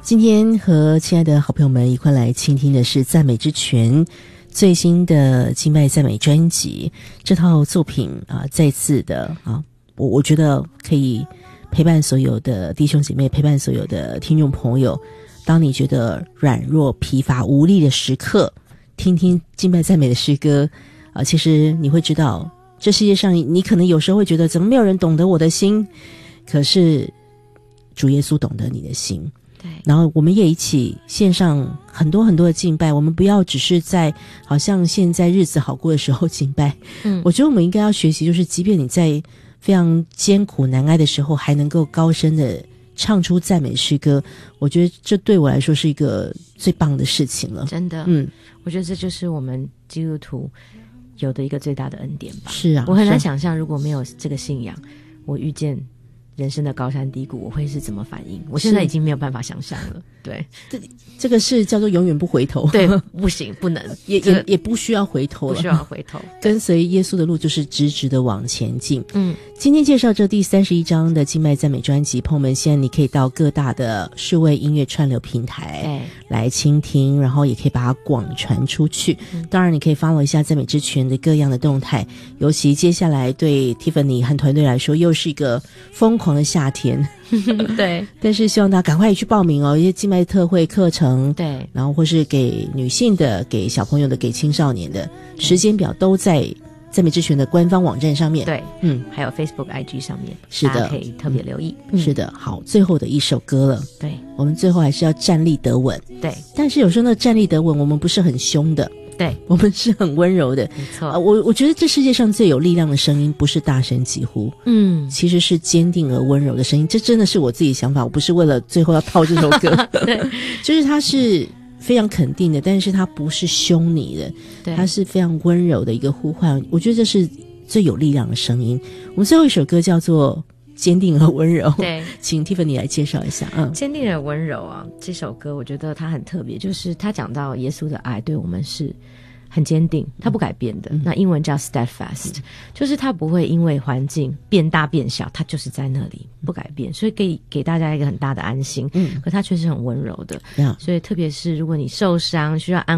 今天和亲爱的好朋友们一块来倾听的是赞美之泉最新的敬拜赞美专辑，这套作品再次的我觉得可以陪伴所有的弟兄姐妹，陪伴所有的听众朋友。当你觉得软弱疲乏无力的时刻，听听敬拜赞美的诗歌其实你会知道这世界上你可能有时候会觉得怎么没有人懂得我的心，可是主耶稣懂得你的心。对，然后我们也一起献上很多很多的敬拜，我们不要只是在好像现在日子好过的时候敬拜。我觉得我们应该要学习，就是即便你在非常艰苦难挨的时候还能够高声的唱出赞美诗歌，我觉得这对我来说是一个最棒的事情了。真的，我觉得这就是我们基督徒有的一个最大的恩典吧。是啊，我很难想象如果没有这个信仰，我遇见人生的高山低谷我会是怎么反应，我现在已经没有办法想象了。对，这个是叫做永远不回头。对，不行，不能，也不需要回头了，不需要回头。跟随耶稣的路就是直直的往前进。今天介绍这第31章的敬拜赞美专辑，朋友们现在你可以到各大的数位音乐串流平台来倾听，然后也可以把它广传出去。当然你可以 follow 一下赞美之泉的各样的动态，尤其接下来对 Tiffany 和团队来说又是一个疯狂的夏天。对，但是希望大家赶快去报名一些敬拜特会课程，对，然后或是给女性的、给小朋友的、给青少年的，时间表都在赞美之泉的官方网站上面。对，还有 Facebook、IG 上面，是的，大家可以特别留意。是的，好，最后的一首歌了。对，我们最后还是要站立得稳。对，但是有时候那站立得稳，我们不是很凶的。对，我们是很温柔的。没错，我觉得这世界上最有力量的声音不是大声疾呼，其实是坚定而温柔的声音。这真的是我自己的想法，我不是为了最后要套这首歌。对，就是它是非常肯定的，但是它不是凶你的，它是非常温柔的一个呼唤。我觉得这是最有力量的声音。我们最后一首歌叫做坚定而温柔。对，请 Tiffany 来介绍一下。坚定而温柔这首歌我觉得它很特别，就是它讲到耶稣的爱对我们是很坚定，它不改变的。那英文叫 steadfast，就是它不会因为环境变大变小，它就是在那里不改变，所以可以给大家一个很大的安心。可它却是很温柔的。所以特别是如果你受伤需要安